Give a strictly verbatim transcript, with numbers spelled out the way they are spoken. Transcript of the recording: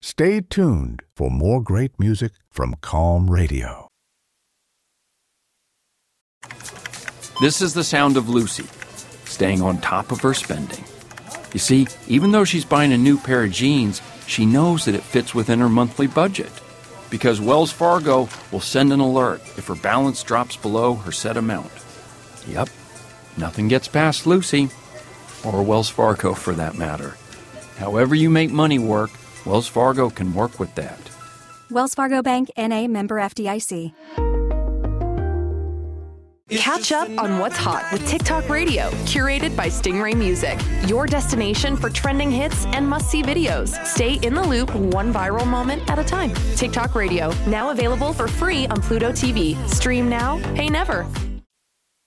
Stay tuned for more great music from Calm Radio. This is the sound of Lucy, staying on top of her spending. You see, even though she's buying a new pair of jeans, she knows that it fits within her monthly budget. Because Wells Fargo will send an alert if her balance drops below her set amount. Yep, nothing gets past Lucy, or Wells Fargo for that matter. However you make money work, Wells Fargo can work with that. Wells Fargo Bank, N A, member F D I C. Catch up on what's hot with TikTok Radio, curated by Stingray Music. Your destination for trending hits and must-see videos. Stay in the loop one viral moment at a time. TikTok Radio, now available for free on Pluto T V. Stream now, pay never.